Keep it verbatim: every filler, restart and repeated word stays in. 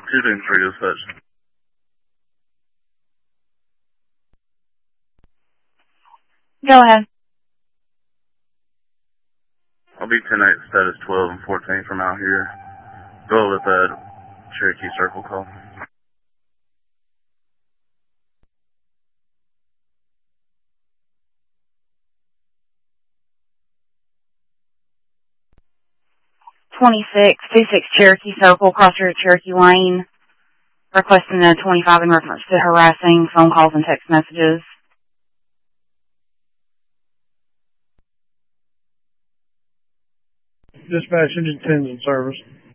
Shooting for you, such. Go ahead. I'll be ten eight, status twelve and fourteen from out here. Go with that Cherokee Circle call. twenty-six, two six Cherokee Circle, cross-road Cherokee Lane, requesting a twenty-five in reference to harassing phone calls and text messages. Dispatch, engine tens in service.